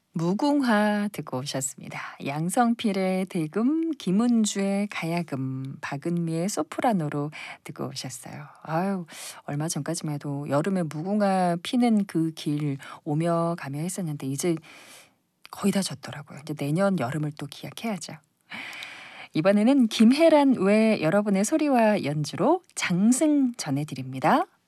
무궁화 듣고 오셨습니다. 양성필의 대금, 김은주의 가야금, 박은미의 소프라노로 듣고 오셨어요. 아유, 얼마 전까지만 해도 여름에 무궁화 피는 그 길 오며 가며 했었는데 이제 거의 다 졌더라고요. 이제 내년 여름을 또 기약해야죠. 이번에는 김혜란 외 여러분의 소리와 연주로 장승 전해드립니다.